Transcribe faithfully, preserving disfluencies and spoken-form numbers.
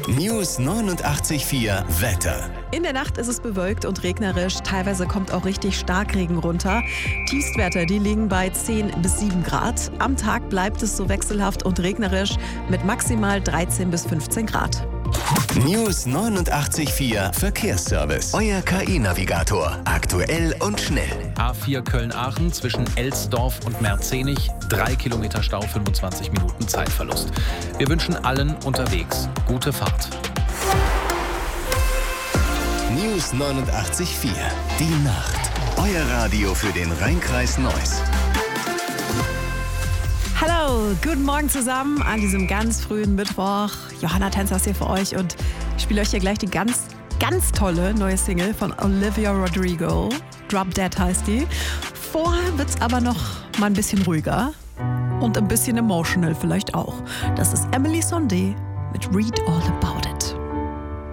News neunundachtzig Komma vier Wetter. In der Nacht ist es bewölkt und regnerisch. Teilweise kommt auch richtig Starkregen runter. Tiefstwerte, die liegen bei zehn bis sieben Grad. Am Tag bleibt es so wechselhaft und regnerisch mit maximal dreizehn bis fünfzehn Grad. News neunundachtzig Komma vier Verkehrsservice. Euer K I-Navigator. Aktuell und schnell. A vier Köln-Aachen zwischen Elsdorf und Merzenich. Drei Kilometer Stau, fünfundzwanzig Minuten Zeitverlust. Wir wünschen allen unterwegs gute Fahrt. News neunundachtzig Komma vier. Die Nacht. Euer Radio für den Rhein-Kreis Neuss. Hallo, guten Morgen zusammen an diesem ganz frühen Mittwoch. Johanna Tänzers hier für euch und ich spiele euch hier gleich die ganz, ganz tolle neue Single von Olivia Rodrigo. Drop Dead heißt die. Vorher wird's aber noch mal ein bisschen ruhiger und ein bisschen emotional vielleicht auch. Das ist Emily Sondé mit Read All About It.